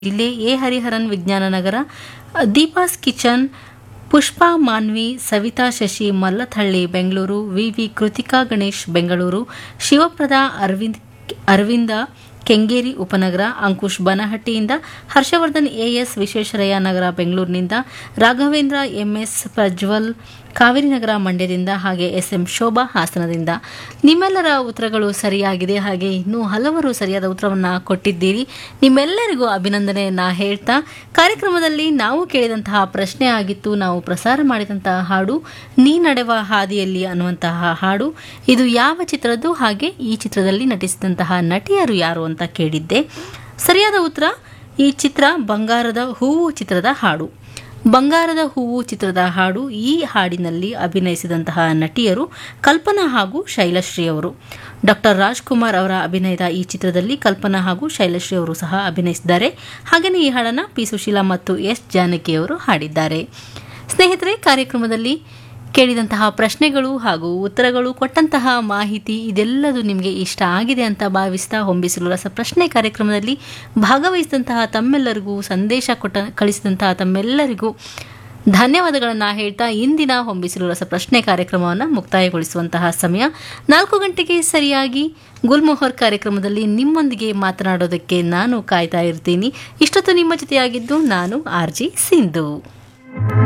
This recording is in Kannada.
ಜಿಲ್ಲೆ ಎ ಹರಿಹರನ್ ವಿಜ್ಞಾನ ನಗರ, ದೀಪಾಸ್ ಕಿಚನ್, ಪುಷ್ಪಾ ಮಾನ್ವಿ, ಸವಿತಾ ಶಶಿ ಮಲ್ಲಥಳ್ಳಿ ಬೆಂಗಳೂರು, ವಿವಿ ಕೃತಿಕಾ ಗಣೇಶ್ ಬೆಂಗಳೂರು, ಶಿವಪ್ರದ ಅರವಿಂದ ಕೆಂಗೇರಿ ಉಪನಗರ, ಅಂಕುಶ್ ಬನಹಟ್ಟಿಯಿಂದ, ಹರ್ಷವರ್ಧನ್ ಎಎಸ್ ವಿಶ್ವೇಶ್ವರಯ್ಯ ನಗರ ಬೆಂಗಳೂರಿನಿಂದ, ರಾಘವೇಂದ್ರ ಎಂಎಸ್ ಪ್ರಜ್ವಲ್ ಕಾವೇರಿನಗರ ಮಂಡ್ಯದಿಂದ, ಹಾಗೆ ಎಸ್ಎಂ ಶೋಭಾ ಹಾಸನದಿಂದ. ನಿಮ್ಮೆಲ್ಲರ ಉತ್ತರಗಳು ಸರಿಯಾಗಿದೆ. ಹಾಗೆ ಇನ್ನೂ ಹಲವರು ಸರಿಯಾದ ಉತ್ತರವನ್ನು ಕೊಟ್ಟಿದ್ದೀರಿ. ನಿಮ್ಮೆಲ್ಲರಿಗೂ ಅಭಿನಂದನೆಯನ್ನ ಹೇಳ್ತಾ, ಕಾರ್ಯಕ್ರಮದಲ್ಲಿ ನಾವು ಕೇಳಿದಂತಹ ಪ್ರಶ್ನೆ ಆಗಿತ್ತು, ನಾವು ಪ್ರಸಾರ ಮಾಡಿದಂತಹ ಹಾಡು ನೀ ನಡೆವ ಹಾದಿಯಲ್ಲಿ ಅನ್ನುವಂತಹ ಹಾಡು. ಇದು ಯಾವ ಚಿತ್ರದ್ದು, ಹಾಗೆ ಈ ಚಿತ್ರದಲ್ಲಿ ನಟಿಸಿದಂತಹ ನಟಿಯರು ಯಾರು ಅಂತ ಕೇಳಿದ್ದೆ. ಸರಿಯಾದ ಉತ್ತರ, ಈ ಚಿತ್ರ ಬಂಗಾರದ ಹೂವು ಚಿತ್ರದ ಹಾಡು. ಬಂಗಾರದ ಹೂವು ಚಿತ್ರದ ಹಾಡು. ಈ ಹಾಡಿನಲ್ಲಿ ಅಭಿನಯಿಸಿದಂತಹ ನಟಿಯರು ಕಲ್ಪನಾ ಹಾಗೂ ಶೈಲಶ್ರೀ ಅವರು. ಡಾಕ್ಟರ್ ರಾಜ್ಕುಮಾರ್ ಅವರ ಅಭಿನಯದ ಈ ಚಿತ್ರದಲ್ಲಿ ಕಲ್ಪನಾ ಹಾಗೂ ಶೈಲಶ್ರೀ ಅವರು ಸಹ ಅಭಿನಯಿಸಿದ್ದಾರೆ. ಹಾಗೆಯೇ ಈ ಹಾಡನ್ನು ಪಿ ಸುಶೀಲಾ ಮತ್ತು ಎಸ್ ಜಾನಕಿ ಅವರು ಹಾಡಿದ್ದಾರೆ. ಸ್ನೇಹಿತರೆ, ಕಾರ್ಯಕ್ರಮದಲ್ಲಿ ಕೇಳಿದಂತಹ ಪ್ರಶ್ನೆಗಳು ಹಾಗೂ ಉತ್ತರಗಳು, ಕೊಟ್ಟಂತಹ ಮಾಹಿತಿ ಇದೆಲ್ಲದೂ ನಿಮಗೆ ಇಷ್ಟ ಆಗಿದೆ ಅಂತ ಭಾವಿಸ್ತಾ, ಹೊಂಬಿಸಿಲು ರಸ ಪ್ರಶ್ನೆ ಕಾರ್ಯಕ್ರಮದಲ್ಲಿ ಭಾಗವಹಿಸಿದಂತಹ ತಮ್ಮೆಲ್ಲರಿಗೂ, ಸಂದೇಶ ಕಳಿಸಿದಂತಹ ತಮ್ಮೆಲ್ಲರಿಗೂ ಧನ್ಯವಾದಗಳನ್ನು ಹೇಳ್ತಾ, ಇಂದಿನ ಹೊಂಬಿಸಿಲು ರಸ ಪ್ರಶ್ನೆ ಕಾರ್ಯಕ್ರಮವನ್ನು ಮುಕ್ತಾಯಗೊಳಿಸುವಂತಹ ಸಮಯ 4 ಗಂಟೆಗೆ ಸರಿಯಾಗಿ ಗುಲ್ಮೊಹರ್ ಕಾರ್ಯಕ್ರಮದಲ್ಲಿ ನಿಮ್ಮೊಂದಿಗೆ ಮಾತನಾಡೋದಕ್ಕೆ ನಾನು ಕಾಯ್ತಾ ಇರ್ತೀನಿ. ಇಷ್ಟೊತ್ತು ನಿಮ್ಮ ಜೊತೆಯಾಗಿದ್ದು ನಾನು ಆರ್ಜಿ ಸಿಂಧು.